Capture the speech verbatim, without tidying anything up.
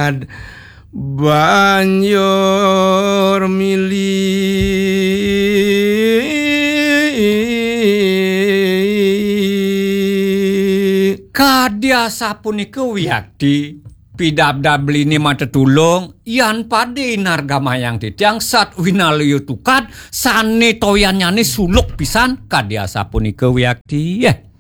tukad banjur milih kadya sapunika Wiyadi pidabdabline matetulung yan pade nargamayang titiang sat winaluyo tukad sane toyanyane suluk pisan kadya sapunika Wiyadi.